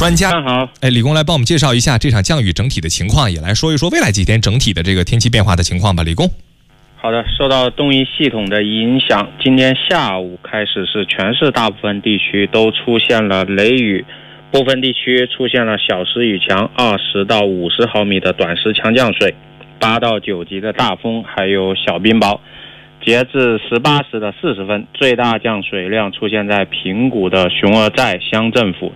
专家。 好， 李工来帮我们介绍一下这场降雨整体的情况，也来说一说未来几天整体的这个天气变化的情况吧。李工。 好的，受到东移系统的影响，今天下午开始是全市大部分地区都出现了雷雨，部分地区出现了小时雨强20到50毫米的短时强降水，8到9级的大风，还有小冰雹。截至18时的40分，最大降水量出现在平谷的熊儿寨乡政府